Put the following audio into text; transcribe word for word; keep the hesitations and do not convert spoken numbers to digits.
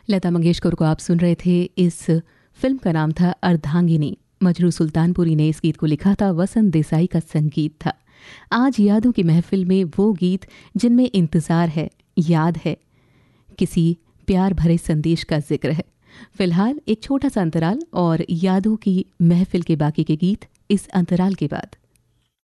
लता मंगेशकर को आप सुन रहे थे। इस फिल्म का नाम था अर्धांगिनी। मजरू सुल्तानपुरी ने इस गीत को लिखा था, वसंत देसाई का संगीत था। आज यादों की महफिल में वो गीत जिनमें इंतज़ार है, याद है, किसी प्यार भरे संदेश का जिक्र है। फिलहाल एक छोटा सा अंतराल और यादों की महफिल के बाकी के गीत इस अंतराल के बाद।